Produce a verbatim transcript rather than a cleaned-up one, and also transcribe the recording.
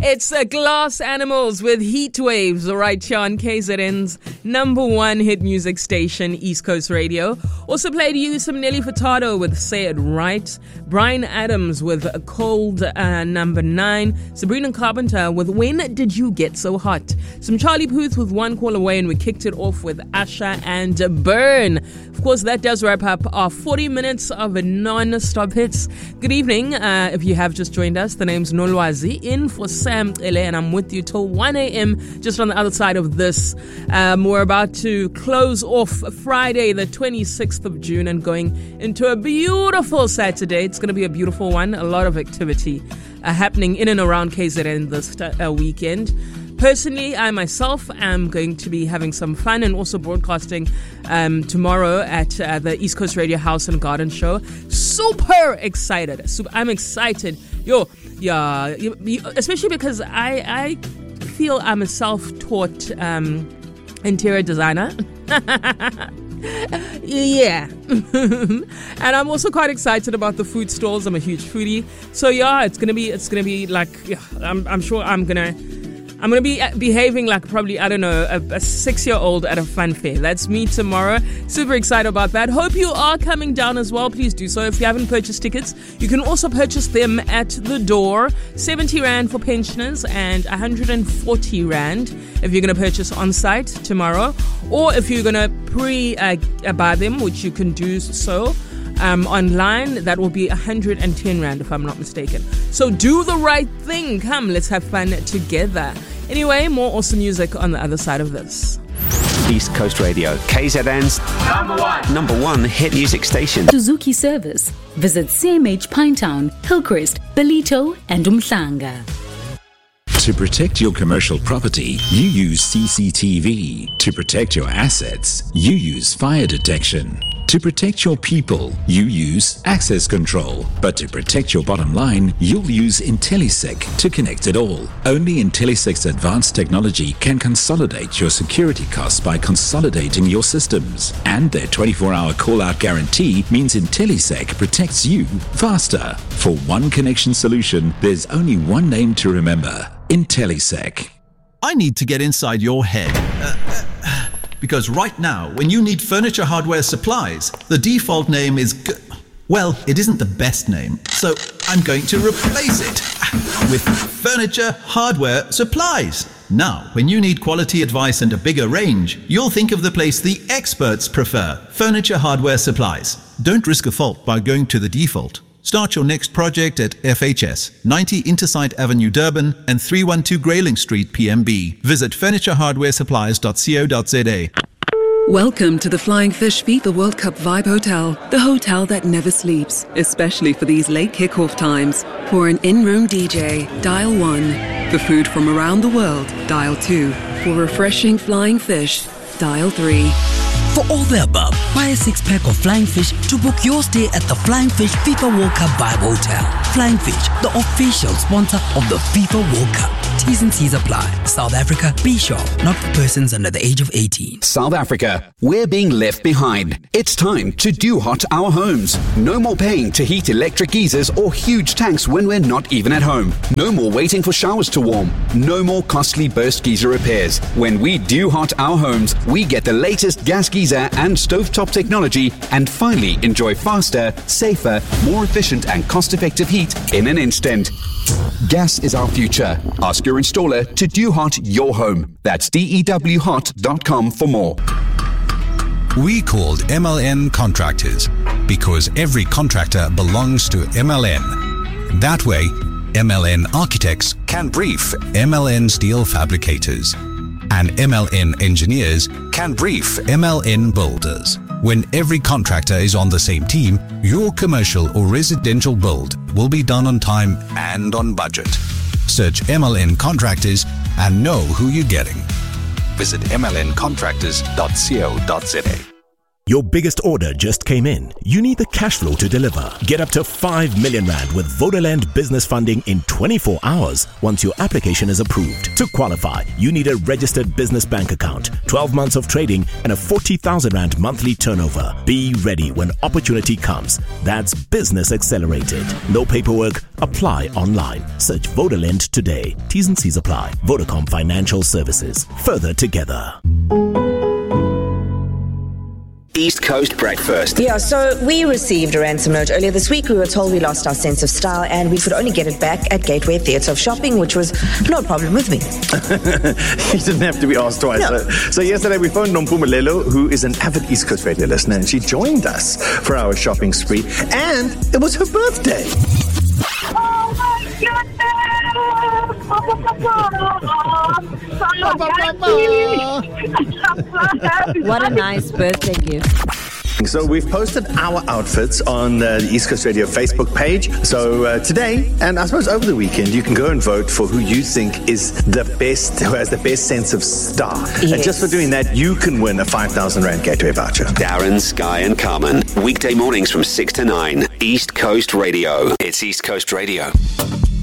It's uh, Glass Animals with Heat Waves right here on K Z N's number one hit music station, East Coast Radio. Also played you some Nelly Furtado with Say It Right, Bryan Adams with a Cold uh, number nine, Sabrina Carpenter with When Did You Get So Hot, some Charlie Puth with One Call Away, and we kicked it off with Asha and Burn. Of course, that does wrap up our forty minutes of non-stop hits. Good evening. Uh, if you have just joined us, the name's Nolwazi, in for Sam Ele, and I'm with you till one a.m. just on the other side of this. Um, we're about to close off Friday, the twenty-sixth of June, and going into a beautiful Saturday. It's going to be a beautiful one. A lot of activity uh, happening in and around K Z N this uh, weekend. Personally, I myself am going to be having some fun and also broadcasting um, tomorrow at uh, the East Coast Radio House and Garden Show. Super excited. Super, I'm excited. Yo, yeah, you, you, especially because I, I feel I'm a self-taught um, interior designer. Yeah. And I'm also quite excited about the food stalls. I'm a huge foodie. So yeah, it's going to be, it's going to be like, yeah, I'm, I'm sure I'm going to, I'm going to be behaving like probably, I don't know, a, a six-year-old at a fun fair. That's me tomorrow. Super excited about that. Hope you are coming down as well. Please do so. If you haven't purchased tickets, you can also purchase them at the door. seventy rand for pensioners and one hundred forty rand if you're going to purchase on site tomorrow. Or if you're going to pre-buy uh, them, which you can do so. Um, online, that will be one hundred ten rand if I'm not mistaken. So do the right thing. Come, let's have fun together. Anyway, more awesome music on the other side of this. East Coast Radio, K Z N's number one, number one hit music station. Suzuki service. Visit C M H Pinetown, Hillcrest, Belito, and Umhlanga. To protect your commercial property, you use C C T V. To protect your assets, you use fire detection. To protect your people, you use access control. But to protect your bottom line, you'll use IntelliSec to connect it all. Only IntelliSec's advanced technology can consolidate your security costs by consolidating your systems. And their twenty-four hour call-out guarantee means IntelliSec protects you faster. For one connection solution, there's only one name to remember. IntelliSec. I need to get inside your head. Uh, uh, because right now, when you need furniture hardware supplies, the default name is... G- well, it isn't the best name, so I'm going to replace it with Furniture Hardware Supplies. Now, when you need quality advice and a bigger range, you'll think of the place the experts prefer, Furniture Hardware Supplies. Don't risk a fault by going to the default. Start your next project at F H S, ninety Intersite Avenue, Durban, and three one two Grayling Street, P M B. Visit furniture hardware supplies dot co dot z a. Welcome to the Flying Fish FIFA World Cup Vibe Hotel, the hotel that never sleeps, especially for these late kickoff times. For an in-room D J, dial one. For food from around the world, dial two. For refreshing flying fish, dial three. For all the above, buy a six-pack of Flying Fish to book your stay at the Flying Fish FIFA World Cup Vibe Hotel. Flying Fish, the official sponsor of the FIFA World Cup. T's and C's apply. South Africa, be sure, not for persons under the age of eighteen. South Africa, we're being left behind. It's time to do hot our homes. No more paying to heat electric geysers or huge tanks when we're not even at home. No more waiting for showers to warm. No more costly burst geyser repairs. When we do hot our homes, we get the latest gas geyser and stovetop technology and finally enjoy faster, safer, more efficient and cost-effective heat in an instant. Gas is our future. Ask your installer to do hot your home. That's D E W hot dot com for more. We called M L N Contractors because every contractor belongs to M L N. That way, M L N Architects can brief M L N Steel Fabricators. And M L N engineers can brief M L N builders. When every contractor is on the same team, your commercial or residential build will be done on time and on budget. Search M L N Contractors and know who you're getting. Visit M L N contractors dot co dot z a. Your biggest order just came in. You need the cash flow to deliver. Get up to five million rand with Vodaland business funding in twenty-four hours once your application is approved. To qualify, you need a registered business bank account, twelve months of trading, and a forty thousand rand monthly turnover. Be ready when opportunity comes. That's Business Accelerated. No paperwork. Apply online. Search Vodaland today. T's and C's apply. Vodacom Financial Services. Further together. East Coast Breakfast. Yeah, so we received a ransom note earlier this week. We were told we lost our sense of style and we could only get it back at Gateway Theatre of Shopping, which was no problem with me. You didn't have to be asked twice. No. So, so yesterday we phoned Nompumelelo, who is an avid East Coast radio listener, and she joined us for our shopping spree, and it was her birthday. Oh my goodness! What a nice birthday gift. So we've posted our outfits on uh, the East Coast Radio Facebook page. So uh, today, and I suppose over the weekend, you can go and vote for who you think is the best, who has the best sense of style. Yes. And just for doing that, you can win a five thousand rand Gateway voucher. Darren, Sky and Carmen. Weekday mornings from six to nine. East Coast Radio. It's East Coast Radio.